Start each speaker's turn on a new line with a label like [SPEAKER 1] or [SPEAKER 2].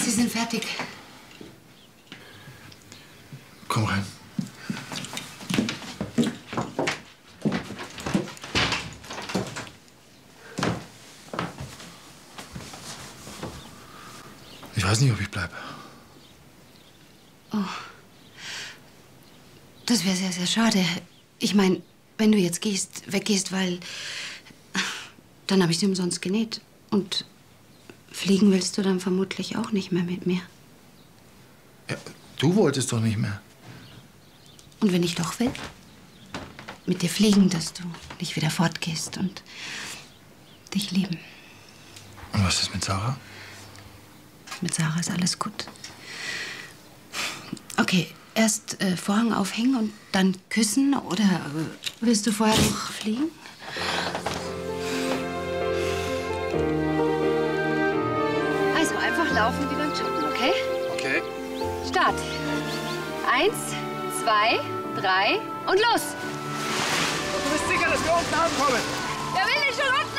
[SPEAKER 1] Sie sind fertig.
[SPEAKER 2] Komm rein. Ich weiß nicht, ob ich bleibe.
[SPEAKER 1] Oh. Das wäre sehr, sehr schade. Ich meine, wenn du jetzt weggehst, weil... Dann habe ich sie umsonst genäht. Und fliegen willst du dann vermutlich auch nicht mehr mit mir.
[SPEAKER 2] Ja, du wolltest doch nicht mehr.
[SPEAKER 1] Und wenn ich doch will? Mit dir fliegen, dass du nicht wieder fortgehst und dich lieben.
[SPEAKER 2] Und was ist mit Sarah?
[SPEAKER 1] Mit Sarah ist alles gut. Okay, erst Vorhang aufhängen und dann küssen? Oder willst du vorher noch fliegen? Also einfach laufen wie beim Joggen, okay?
[SPEAKER 2] Okay.
[SPEAKER 1] Start. 1, 2, 3 und los!
[SPEAKER 3] Du bist sicher, dass wir unten ankommen?
[SPEAKER 1] Wer will denn schon unten